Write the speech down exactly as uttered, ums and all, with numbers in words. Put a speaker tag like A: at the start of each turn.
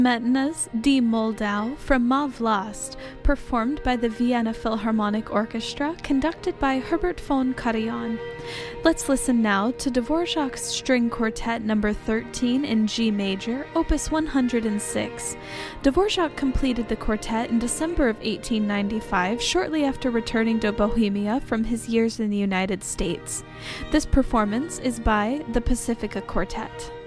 A: Metnas Die Moldau from Ma Vlast, performed by the Vienna Philharmonic Orchestra, conducted by Herbert von Karajan. Let's listen now to Dvorak's String Quartet number thirteen in G major, opus one hundred six. Dvorak completed the quartet in December of eighteen ninety-five, shortly after returning to Bohemia from his years in the United States. This performance is by the Pacifica Quartet.